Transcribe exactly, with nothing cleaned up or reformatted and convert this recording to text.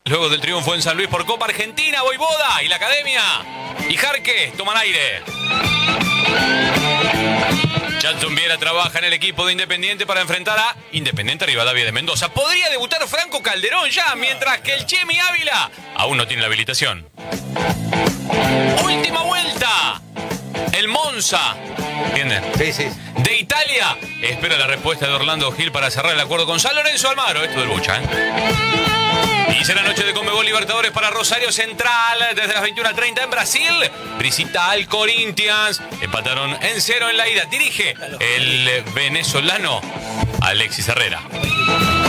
luego del triunfo en San Luis por Copa Argentina, Voivoda y la Academia y Jarque toman aire. Jackson Viera trabaja en el equipo de Independiente para enfrentar a Independiente Rivadavia de Mendoza. Podría debutar Franco Calderón ya, mientras que el Chemi Ávila aún no tiene la habilitación. Última vuelta. El Monza. ¿Entienden? Sí, sí. De Italia. Espera la respuesta de Orlando Gil para cerrar el acuerdo con San Lorenzo Almagro. Esto del Bocha, ¿eh? Y será noche de Conmebol Libertadores para Rosario Central desde las veintiuna treinta en Brasil. Visita al Corinthians. Empataron en cero en la ida. Dirige el venezolano Alexis Herrera.